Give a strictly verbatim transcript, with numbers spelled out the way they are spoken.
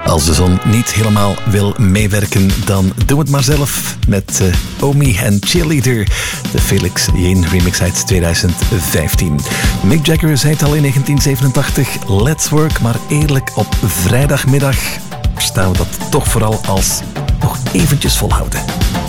Als de zon niet helemaal wil meewerken, dan doe het maar zelf met uh, Omi en Cheerleader, de Felix Jaehn remix uit tweeduizend vijftien. Mick Jagger zei het al in negentien zevenentachtig, let's work, maar eerlijk, op vrijdagmiddag staan we dat toch vooral als nog eventjes volhouden.